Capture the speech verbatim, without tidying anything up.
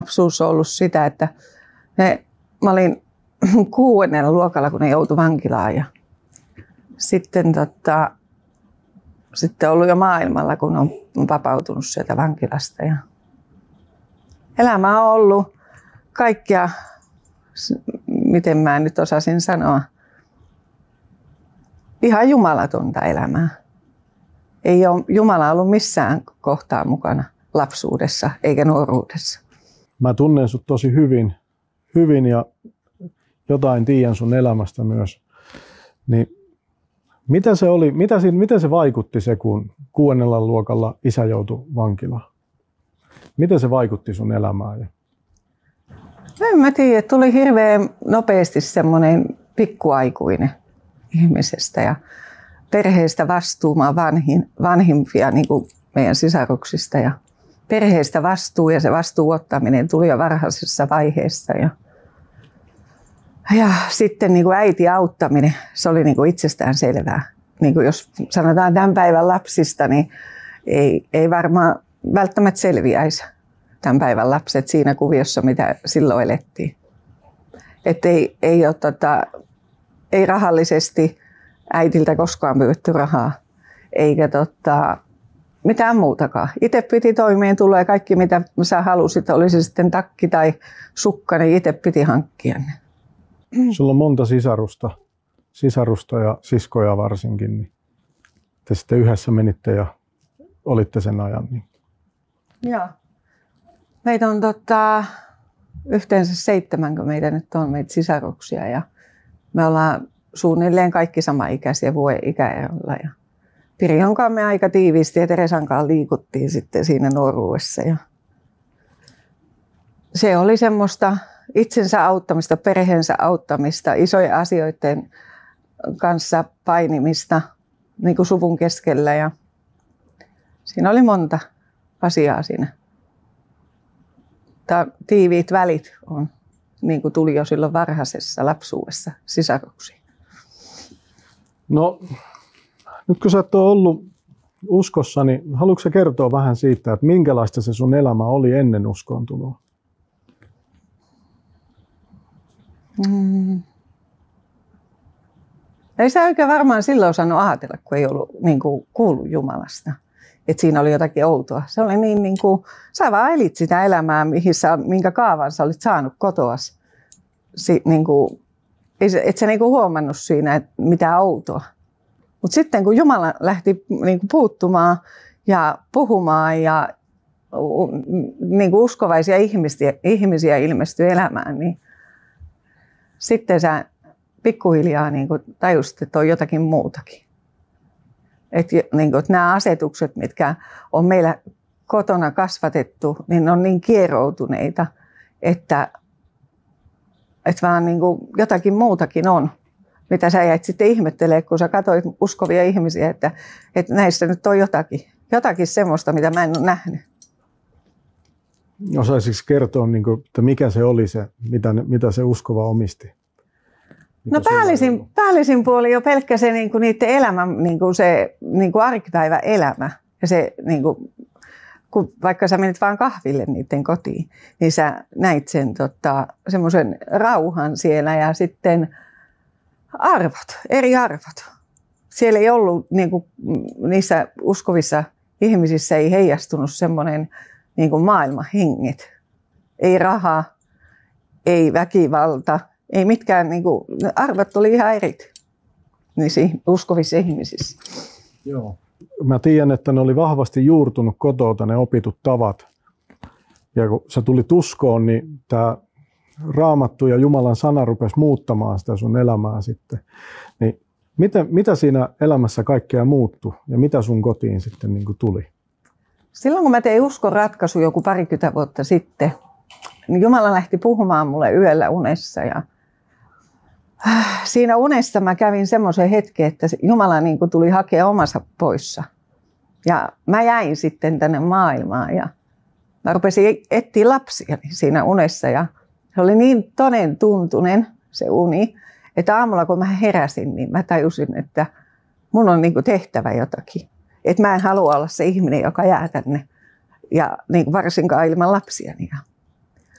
Lapsuus on ollut sitä, että ne, mä olin kuudennella luokalla, kun ne joutui vankilaan. Ja sitten, tota, sitten ollut jo maailmalla, kun on vapautunut sieltä vankilasta. Ja elämä on ollut kaikkia, miten mä nyt osasin sanoa, ihan jumalatonta elämää. Ei ole Jumala ollut missään kohtaa mukana lapsuudessa eikä nuoruudessa. Mä tunnen sut tosi hyvin, hyvin ja jotain tiedän sun elämästä myös. Niin mitä se oli, mitä, miten se vaikutti se, kun kuudennella luokalla isä joutui vankilaan? Miten se vaikutti sun elämään? En mä tiedä, tuli hirveän nopeasti semmoinen pikkuaikuinen ihmisestä ja perheestä vastuumaan vanhin, vanhimpia niin kuin meidän sisaruksista. Ja perheestä vastuu ja se vastuun ottaminen tuli jo varhaisessa vaiheessa. Ja, ja sitten niin kuin äiti auttaminen, se oli niin kuin itsestään selvää. Niin kuin jos sanotaan tämän päivän lapsista, niin ei, ei varmaan välttämättä selviäisi tämän päivän lapset siinä kuviossa, mitä silloin elettiin. Että ei, ei, ole, tota, ei rahallisesti äitiltä koskaan pyydetty rahaa, eikä tota, mitään muutakaan. Itse piti toimeen tulla ja kaikki mitä sä halusit, oli se sitten takki tai sukka, niin itse piti hankkia ne. Sulla on monta sisarusta, sisarusta ja siskoja varsinkin, niin te sitten yhdessä menitte ja olitte sen ajan. Niin. Joo. Meitä on tota, yhteensä seitsemän, kun meitä nyt on meitä sisaruksia ja me ollaan suunnilleen kaikki samaikäisiä vuoden ikäerolla. Ja Pirjon kanssa me aika tiiviisti ja Teresan kanssa liikuttiin sitten siinä nuoruudessa. Ja se oli semmoista itsensä auttamista, perheensä auttamista, isojen asioiden kanssa painimista niin kuin suvun keskellä. Ja siinä oli monta asiaa siinä. Tää, tiiviit välit on, niin kuin tuli jo silloin varhaisessa lapsuudessa sisaruksiin. No, nyt kun sä et ole ollut uskossa, niin haluatko sä kertoa vähän siitä, että minkälaista se sun elämä oli ennen uskontuloa? Mm. Ei se oikein varmaan silloin osannut ajatella, kun ei ollut niin kuin, kuullut Jumalasta. Että siinä oli jotakin outoa. Se oli niin, niin kuin, sä vaan elit sitä elämää, mihin sä, minkä kaavan sä olit saanut kotoas. Si, niin kuin, et sä niin kuin huomannut siinä, että mitään outoa. Mutta sitten kun Jumala lähti niin kuin puuttumaan ja puhumaan ja niin kuin uskovaisia ihmisiä, ihmisiä ilmestyi elämään, niin sitten sä pikkuhiljaa niin kuin tajusit, että on jotakin muutakin. Että niin kuin, nämä asetukset, mitkä on meillä kotona kasvatettu, niin ne on niin kieroutuneita, että, että vaan niin kuin jotakin muutakin on, mitä sä jäit sitten ihmettelemään, kun sä katsoit uskovia ihmisiä, että, että näissä nyt on jotakin, jotakin semmoista, mitä mä en ole nähnyt. Osaisitko kertoa, niin kuin, että mikä se oli se, mitä, mitä se uskova omisti? Mitä no päällisin, päällisin puoli jo pelkkä se niin kuin niiden elämä, niin kuin se niin kuin arkipäivä elämä. Ja se, niin kuin, kun vaikka sä menit vaan kahville niiden kotiin, niin sä näit sen tota, semmoisen rauhan siellä ja sitten arvot, eri arvot. Siellä ei ollut, niin kuin, niissä uskovissa ihmisissä ei heijastunut semmoinen niin kuin maailmanhenget. Ei raha, ei väkivalta. Ei mitkään, niin kuin, arvot oli ihan eri niissä uskovissa ihmisissä. Joo. Mä tiedän, että ne oli vahvasti juurtunut kotota ne opitut tavat. Ja kun sä tulit uskoon, niin tämä Raamattu ja Jumalan sana rupesi muuttamaan sitä sun elämää sitten. Niin mitä, mitä siinä elämässä kaikkea muuttui ja mitä sun kotiin sitten niin kuin tuli? Silloin kun mä tein uskon ratkaisu joku parikymmentä vuotta sitten, niin Jumala lähti puhumaan mulle yöllä unessa. Ja siinä unessa mä kävin semmoisen hetken, että Jumala niin kuin tuli hakea omansa poissa. Ja mä jäin sitten tänne maailmaan ja mä rupesin etsiä lapsia siinä unessa. Ja se oli niin toden tuntunen se uni, että aamulla kun mä heräsin, niin mä tajusin, että mun on niin kuin tehtävä jotakin. Että mä en halua olla se ihminen, joka jää tänne ja niin kuin varsinkaan ilman lapsiani.